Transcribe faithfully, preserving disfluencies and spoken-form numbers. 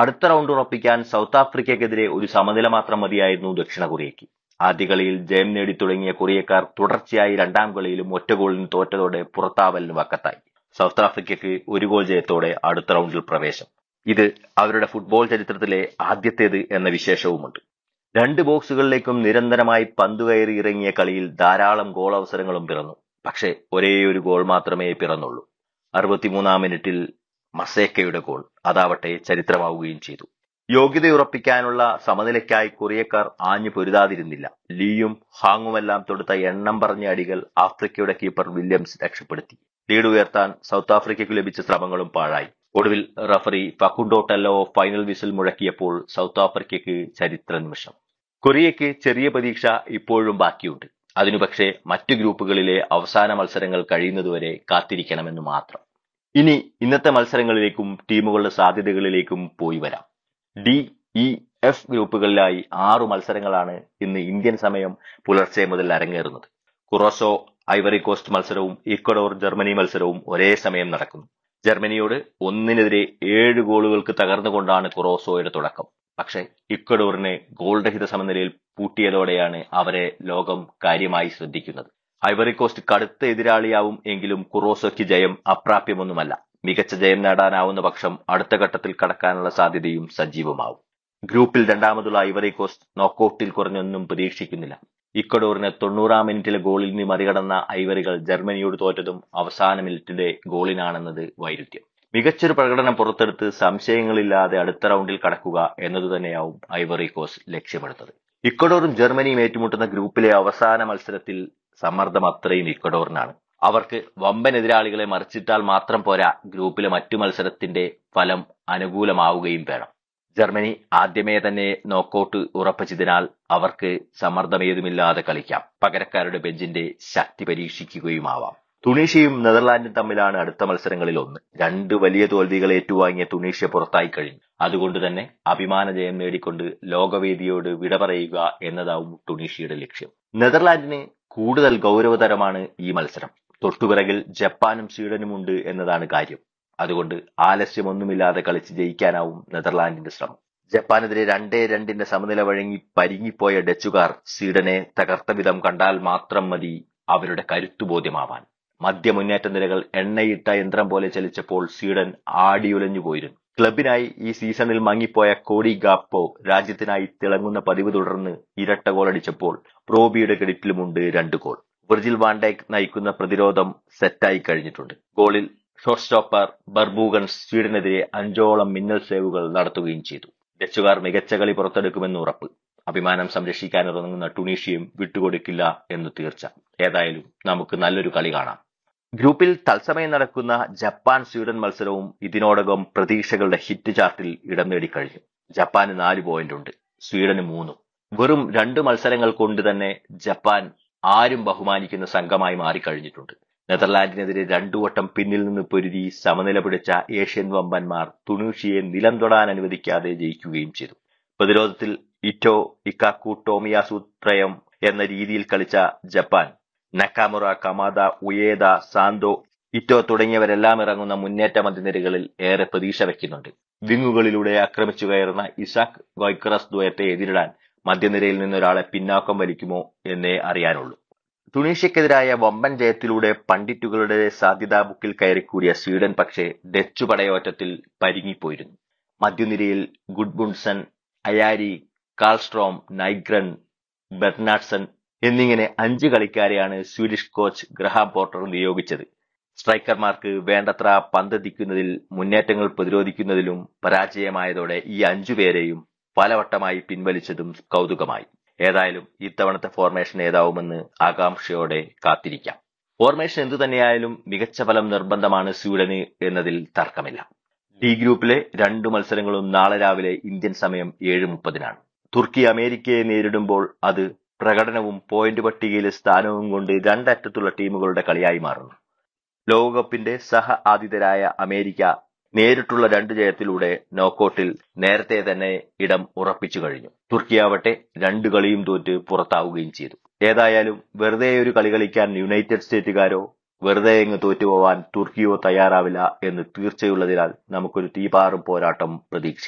അടുത്ത റൗണ്ട് ഉറപ്പിക്കാൻ സൗത്ത് ആഫ്രിക്കയ്ക്കെതിരെ ഒരു സമനില മാത്രം മതിയായിരുന്നു ദക്ഷിണ കൊറിയയ്ക്ക്. ആദ്യ കളിയിൽ ജയം നേടി തുടങ്ങിയ കൊറിയക്കാർ തുടർച്ചയായി രണ്ടാം കളിയിലും ഒറ്റ ഗോളിന് തോറ്റതോടെ പുറത്താവലിന് വക്കത്തായി. സൗത്ത് ആഫ്രിക്കയ്ക്ക് ഒരു ഗോൾ ജയത്തോടെ അടുത്ത റൗണ്ടിൽ പ്രവേശം. ഇത് അവരുടെ ഫുട്ബോൾ ചരിത്രത്തിലെ ആദ്യത്തേത് എന്ന വിശേഷവുമുണ്ട്. രണ്ട് ബോക്സുകളിലേക്കും നിരന്തരമായി പന്തു കയറി ഇറങ്ങിയ കളിയിൽ ധാരാളം ഗോൾ അവസരങ്ങളും പിറന്നു. പക്ഷേ ഒരേ ഒരു ഗോൾ മാത്രമേ പിറന്നുള്ളൂ. അറുപത്തിമൂന്നാം മിനിറ്റിൽ മസേക്കയുടെ ഗോൾ അതാവട്ടെ ചരിത്രമാവുകയും ചെയ്തു. യോഗ്യതയുറപ്പിക്കാനുള്ള സമനിലയ്ക്കായി കൊറിയക്കാർ ആഞ്ഞു പൊരുതാതിരുന്നില്ല. ലീയും ഹാങ്ങുമെല്ലാം തൊടുത്ത എണ്ണം പറഞ്ഞ അടികൾ ആഫ്രിക്കയുടെ കീപ്പർ വില്യംസ് രക്ഷപ്പെടുത്തി. ലീഡ് ഉയർത്താൻ സൗത്ത് ആഫ്രിക്കയ്ക്ക് ലഭിച്ച ശ്രമങ്ങളും പാഴായി. ഒടുവിൽ referee Facundo teller final whistle മുഴക്കിയപ്പോൾ south ആഫ്രിക്കയ്ക്ക് ചരിത്ര നിമിഷം. കൊറിയയ്ക്ക് ചെറിയ പ്രതീക്ഷ ഇപ്പോഴും ബാക്കിയുണ്ട്. അതിനു പക്ഷേ മറ്റു ഗ്രൂപ്പുകളിലെ അവസാന മത്സരങ്ങൾ കഴിയുന്നതുവരെ കാത്തിരിക്കണമെന്ന് മാത്രം. ഇനി ഇന്നത്തെ മത്സരങ്ങളിലേക്കും ടീമുകളുടെ സാധ്യതകളിലേക്കും പോയി വരാം. ഡി, ഇ, എഫ് ഗ്രൂപ്പുകളിലായി ആറു മത്സരങ്ങളാണ് ഇന്ന് ഇന്ത്യൻ സമയം പുലർച്ചെ മുതൽ അരങ്ങേറുന്നത്. കുറോസോ ഐവറി കോസ്റ്റ് മത്സരവും ഇക്വഡോർ ജർമ്മനി മത്സരവും ഒരേ സമയം നടക്കുന്നു. ജർമ്മനിയോട് ഒന്നിനെതിരെ ഏഴ് ഗോളുകൾക്ക് തകർന്നുകൊണ്ടാണ് കുറോസോയുടെ തുടക്കം. പക്ഷേ ഇക്വഡോറിനെ ഗോൾ രഹിത സമനിലയിൽ പൂട്ടിയതോടെയാണ് അവരെ ലോകം കാര്യമായി ശ്രദ്ധിക്കുന്നത്. ഐവറി കോസ്റ്റ് കടുത്ത എതിരാളിയാവും എങ്കിലും കുറോസോയ്ക്ക് ജയം അപ്രാപ്യമൊന്നുമല്ല. മികച്ച ജയം നേടാനാവുന്ന പക്ഷം അടുത്ത ഘട്ടത്തിൽ കടക്കാനുള്ള സാധ്യതയും സജീവമാവും. ഗ്രൂപ്പിൽ രണ്ടാമതുള്ള ഐവറി കോസ്റ്റ് നോക്കൌട്ടിൽ കുറഞ്ഞൊന്നും പ്രതീക്ഷിക്കുന്നില്ല. ഇക്വഡോറിന് തൊണ്ണൂറാം മിനിറ്റിലെ ഗോളിൽ നിന്ന് മറികടന്ന ഐവറികൾ ജർമ്മനിയോട് തോറ്റതും അവസാന മിനിറ്റിലെ ഗോളിനാണെന്നത് വൈരുദ്ധ്യം. മികച്ചൊരു പ്രകടനം പുറത്തെടുത്ത് സംശയങ്ങളില്ലാതെ അടുത്ത റൗണ്ടിൽ കടക്കുക എന്നതു തന്നെയാവും ഐവറി കോസ്റ്റ് ലക്ഷ്യമിടുന്നത്. ഇക്വഡോറും ജർമ്മനിയും ഏറ്റുമുട്ടുന്ന ഗ്രൂപ്പിലെ അവസാന മത്സരത്തിൽ സമ്മർദ്ദം അത്രയും ഇക്വഡോറിനാണ്. അവർക്ക് വമ്പൻ എതിരാളികളെ മറിച്ചിട്ടാൽ മാത്രം പോരാ, ഗ്രൂപ്പിലെ മറ്റു മത്സരത്തിന്റെ ഫലം അനുകൂലമാവുകയും വേണം. ജർമ്മനി ആദ്യമേ തന്നെ നോക്കൌട്ട് ഉറപ്പിച്ചതിനാൽ അവർക്ക് സമ്മർദ്ദമേതുമില്ലാതെ കളിക്കാം. പകരക്കാരുടെ ബെഞ്ചിന്റെ ശക്തി പരീക്ഷിക്കുകയുമാവാം. തുണീഷ്യയും നെതർലാൻഡും തമ്മിലാണ് അടുത്ത മത്സരങ്ങളിൽ ഒന്ന്. രണ്ട് വലിയ തോൽവികൾ ഏറ്റുവാങ്ങിയ തുണീഷ്യ പുറത്തായി കഴിഞ്ഞു. അതുകൊണ്ട് തന്നെ അഭിമാന ജയം നേടിക്കൊണ്ട് ലോകവേദിയോട് വിട പറയുക എന്നതാവും തുണീഷ്യയുടെ ലക്ഷ്യം. നെതർലാൻഡിന് കൂടുതൽ ഗൗരവതരമാണ് ഈ മത്സരം. തൊട്ടുപിറകിൽ ജപ്പാനും സ്വീഡനും ഉണ്ട് എന്നതാണ് കാര്യം. അതുകൊണ്ട് ആലസ്യമൊന്നുമില്ലാതെ കളിച്ച് ജയിക്കാനാവും നെതർലാൻഡിന്റെ ശ്രമം. ജപ്പാനെതിരെ രണ്ടേ രണ്ടിന്റെ സമനില വഴങ്ങി പരിങ്ങിപ്പോയ ഡച്ചുകാർ സ്വീഡനെ തകർത്ത വിധം കണ്ടാൽ മാത്രം മതി അവരുടെ കരുത്തുബോധ്യമാവാൻ. മധ്യ മുന്നേറ്റ നിരകൾ എണ്ണയിട്ട യന്ത്രം പോലെ ചലിച്ചപ്പോൾ സ്വീഡൻ ആടിയുലഞ്ഞു പോയിരുന്നു. ക്ലബിനായി ഈ സീസണിൽ മങ്ങിപ്പോയ കോഡി ഗാപ്പോ രാജ്യത്തിനായി തിളങ്ങുന്ന പതിവ് തുടർന്ന് ഇരട്ട ഗോളടിച്ചപ്പോൾ പ്രോബിയുടെ ക്രെഡിറ്റിലുമുണ്ട് രണ്ട് ഗോൾ. വിർജിൽ വാൻഡൈക്ക് നയിക്കുന്ന പ്രതിരോധം സെറ്റായി കഴിഞ്ഞിട്ടുണ്ട്. ഗോളിൽ ഷോട്ട് സ്റ്റോപ്പർ ബർബൂഗൻ സ്വീഡനെതിരെ അഞ്ചോളം മിന്നൽ സേവുകൾ നടത്തുകയും ചെയ്തു. ഡച്ചുകാർ മികച്ച കളി പുറത്തെടുക്കുമെന്ന് ഉറപ്പ്. അഭിമാനം സംരക്ഷിക്കാൻ ഇറങ്ങുന്ന ടുണീഷ്യയും വിട്ടുകൊടുക്കില്ല എന്ന് തീർച്ച. ഏതായാലും നമുക്ക് നല്ലൊരു കളി കാണാം. ഗ്രൂപ്പിൽ തത്സമയം നടക്കുന്ന ജപ്പാൻ സ്വീഡൻ മത്സരവും ഇതിനോടകം പ്രതീക്ഷകളുടെ ഹിറ്റ് ചാർട്ടിൽ ഇടം നേടിക്കഴിഞ്ഞു. ജപ്പാന് നാല് പോയിന്റ് ഉണ്ട്, സ്വീഡന് മൂന്നും. വെറും രണ്ട് മത്സരങ്ങൾ കൊണ്ട് തന്നെ ജപ്പാൻ ആരും ബഹുമാനിക്കുന്ന സംഘമായി മാറിക്കഴിഞ്ഞിട്ടുണ്ട്. നെതർലാൻഡിനെതിരെ രണ്ടു വട്ടം പിന്നിൽ നിന്ന് പൊരുതി സമനില പിടിച്ച ഏഷ്യൻ വമ്പന്മാർ തുണീഷ്യയെ നിലം തൊടാൻ അനുവദിക്കാതെ ജയിക്കുകയും ചെയ്തു. പ്രതിരോധത്തിൽ ഇറ്റോ, ഇക്കാക്കു, ടോമിയാസു ത്രയം എന്ന രീതിയിൽ കളിച്ച ജപ്പാൻ നക്കാമുറ, കമാദ, ഉയേദ, സാന്തോ, ഇറ്റോ തുടങ്ങിയവരെല്ലാം ഇറങ്ങുന്ന മുന്നേറ്റ മധ്യനിരകളിൽ ഏറെ പ്രതീക്ഷ വയ്ക്കുന്നുണ്ട്. വിങ്ങുകളിലൂടെ ആക്രമിച്ചു കയറുന്ന ഇസാക് ഗോയ്ക്കറസ് ദ്വയത്തെ എതിരിടാൻ മധ്യനിരയിൽ നിന്നൊരാളെ പിന്നാക്കം വലിക്കുമോ എന്നേ അറിയാനുള്ളൂ. തുണീഷ്യക്കെതിരായ വമ്പൻ ജയത്തിലൂടെ പണ്ഡിറ്റുകളുടെ സാധ്യതാ ബുക്കിൽ കയറിക്കൂടിയ സ്വീഡൻ പക്ഷേ ഡച്ചു പടയോറ്റത്തിൽ പരിങ്ങിപ്പോയിരുന്നു. മധ്യനിരയിൽ ഗുഡ്ബുൺസൺ, അയാരി, കാൾസ്ട്രോം, നൈഗ്രൻ, ബെർനാഡ്സൺ എന്നിങ്ങനെ അഞ്ച് കളിക്കാരെയാണ് സ്വീഡിഷ് കോച്ച് ഗ്രഹാം പോർട്ടർ നിയോഗിച്ചത്. സ്ട്രൈക്കർമാർക്ക് വേണ്ടത്ര പന്തെത്തിക്കുന്നതിൽ മുന്നേറ്റങ്ങൾ പ്രതിരോധിക്കുന്നതിലും പരാജയമായതോടെ ഈ അഞ്ചുപേരെയും പലവട്ടമായി പിൻവലിച്ചതും കൗതുകമായി. ഏതായാലും ഇത്തവണത്തെ ഫോർമേഷൻ ഏതാവുമെന്ന് ആകാംക്ഷയോടെ കാത്തിരിക്കാം. ഫോർമേഷൻ എന്തു തന്നെയായാലും മികച്ച ഫലം നിർബന്ധമാണ് സ്വീഡന് എന്നതിൽ തർക്കമില്ല. ഡി ഗ്രൂപ്പിലെ രണ്ടു മത്സരങ്ങളും നാളെ രാവിലെ ഇന്ത്യൻ സമയം ഏഴ് മുപ്പതിനാണ്. തുർക്കി അമേരിക്കയെ നേരിടുമ്പോൾ അത് പ്രകടനവും പോയിന്റ് പട്ടികയിലെ സ്ഥാനവും കൊണ്ട് രണ്ടറ്റത്തുള്ള ടീമുകളുടെ കളിയായി മാറുന്നു. ലോകകപ്പിന്റെ സഹ ആതിഥേയരായ അമേരിക്ക നേരിട്ടുള്ള രണ്ട് ജയത്തിലൂടെ നോക്കൌട്ടിൽ നേരത്തെ തന്നെ ഇടം ഉറപ്പിച്ചു കഴിഞ്ഞു. തുർക്കിയാവട്ടെ രണ്ടു കളിയും തോറ്റ് പുറത്താവുകയും ചെയ്തു. ഏതായാലും വെറുതെ ഒരു കളി കളിക്കാൻ യുണൈറ്റഡ് സ്റ്റേറ്റുകാരോ വെറുതെ എങ്ങ് തോറ്റുപോവാൻ തുർക്കിയോ തയ്യാറാവില്ല എന്ന് തീർച്ചയുള്ളതിനാൽ നമുക്കൊരു തീപാറും പോരാട്ടം പ്രതീക്ഷിക്കാം.